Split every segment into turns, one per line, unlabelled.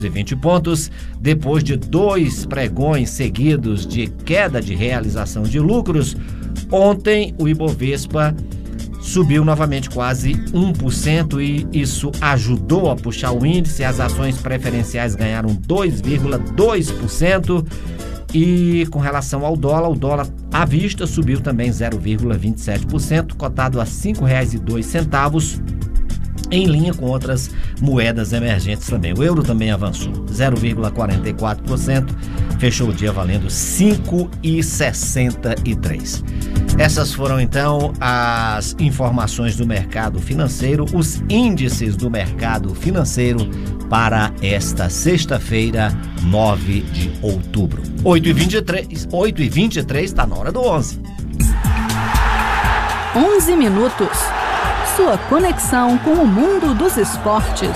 20 pontos, depois de 2 pregões seguidos de queda de realização de lucros. Ontem o Ibovespa subiu novamente quase 1% e isso ajudou a puxar o índice. As ações preferenciais ganharam 2,2% e com relação ao dólar, o dólar à vista subiu também 0,27%, cotado a R$ 5,02, em linha com outras moedas emergentes também. O euro também avançou 0,44%, fechou o dia valendo R$ 5,63. Essas foram então as informações do mercado financeiro, os índices do mercado financeiro para esta sexta-feira, 9 de outubro. 8h23, está na hora do 11.
11 minutos. Sua conexão com o mundo dos esportes.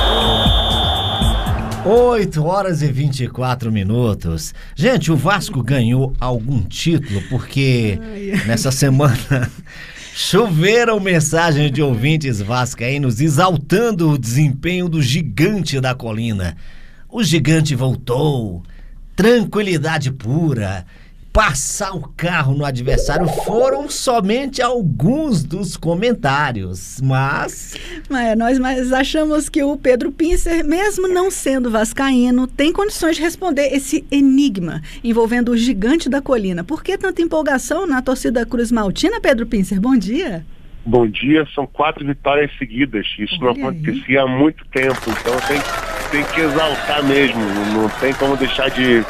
8h24. Gente, o Vasco ganhou algum título porque nessa semana choveram mensagens de ouvintes vascaínos exaltando o desempenho do Gigante da Colina. O Gigante voltou, tranquilidade pura. Passar o carro no adversário foram somente alguns dos comentários, mas
nós achamos que o Pedro Pincer, mesmo não sendo vascaíno, tem condições de responder esse enigma envolvendo o Gigante da Colina. Por que tanta empolgação na torcida Cruz Maltina, Pedro Pincer? Bom dia.
Bom dia, são 4 vitórias seguidas. Isso não acontecia há muito tempo, então tem que exaltar mesmo. Não tem como deixar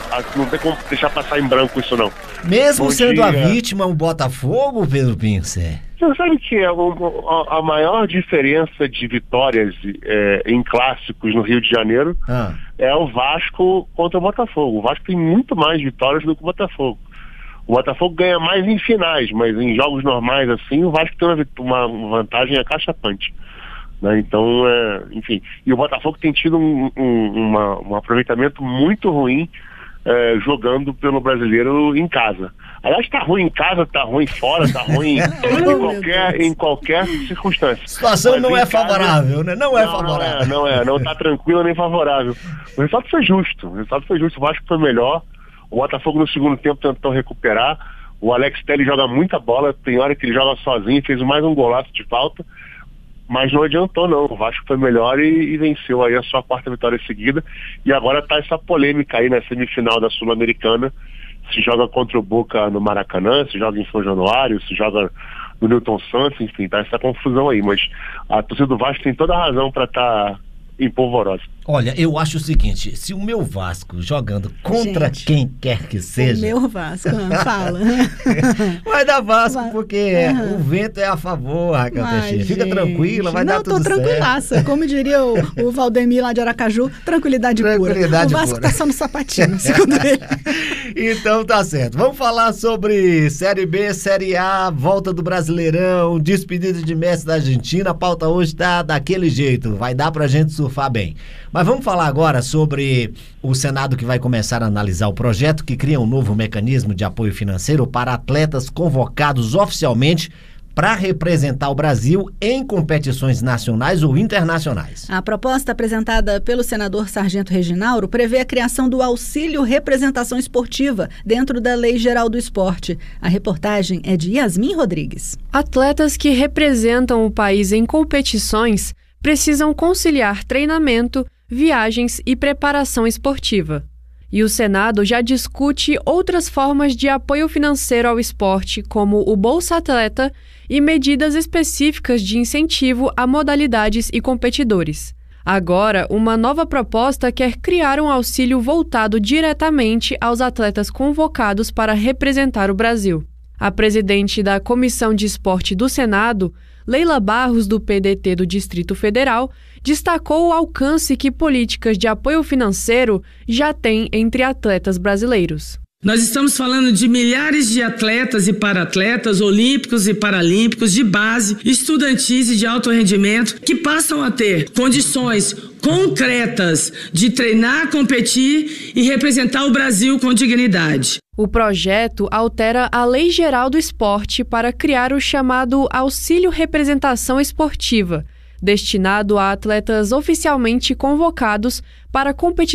passar em branco isso não.
Mesmo sendo a vítima o Botafogo, Pedro Pincer?
Você sabe que a maior diferença de vitórias em clássicos no Rio de Janeiro é o Vasco contra o Botafogo. O Vasco tem muito mais vitórias do que o Botafogo. O Botafogo ganha mais em finais, mas em jogos normais assim, o Vasco tem uma vantagem acachapante, né? Então, enfim, e o Botafogo tem tido um aproveitamento muito ruim jogando pelo Brasileiro em casa. Aliás, tá ruim em casa, tá ruim fora, tá ruim em qualquer circunstância.
A situação não é favorável, né? Não favorável.
Não tá tranquila nem favorável. O resultado foi justo, o Vasco foi melhor. O Botafogo no segundo tempo tentou recuperar. O Alex Telles joga muita bola, tem hora que ele joga sozinho, fez mais um golaço de falta, mas não adiantou não. O Vasco foi melhor e venceu aí a sua 4ª vitória seguida. E agora tá essa polêmica aí na semifinal da Sul-Americana. Se joga contra o Boca no Maracanã, se joga em São Januário, se joga no Newton Santos, enfim, tá essa confusão aí. Mas a torcida do Vasco tem toda a razão para estar empolvorosa.
Olha, eu acho o seguinte, se o meu Vasco jogando contra quem quer que seja...
O meu Vasco, fala.
Vai dar Vasco, porque o vento é a favor, Raquel Teixeira. Fica tranquila, vai dar tudo certo. Não, tô tranquilaça.
Como diria o Valdemir lá de Aracaju, tranquilidade pura. O Vasco tá só no sapatinho, segundo ele.
Então tá certo. Vamos falar sobre Série B, Série A, volta do Brasileirão, despedida de Messi da Argentina. A pauta hoje tá daquele jeito, vai dar pra gente surfar bem. Mas vamos falar agora sobre o Senado, que vai começar a analisar o projeto que cria um novo mecanismo de apoio financeiro para atletas convocados oficialmente para representar o Brasil em competições nacionais ou internacionais.
A proposta apresentada pelo senador Sargento Reginauro prevê a criação do Auxílio Representação Esportiva dentro da Lei Geral do Esporte. A reportagem é de Yasmin Rodrigues.
Atletas que representam o país em competições precisam conciliar treinamento, viagens e preparação esportiva. E o Senado já discute outras formas de apoio financeiro ao esporte, como o Bolsa Atleta e medidas específicas de incentivo a modalidades e competidores. Agora, uma nova proposta quer criar um auxílio voltado diretamente aos atletas convocados para representar o Brasil. A presidente da Comissão de Esporte do Senado, Leila Barros, do PDT do Distrito Federal, destacou o alcance que políticas de apoio financeiro já têm entre atletas brasileiros.
Nós estamos falando de milhares de atletas e para-atletas, olímpicos e paralímpicos, de base, estudantis e de alto rendimento, que passam a ter condições concretas de treinar, competir e representar o Brasil com dignidade.
O projeto altera a Lei Geral do Esporte para criar o chamado Auxílio Representação Esportiva, destinado a atletas oficialmente convocados para competições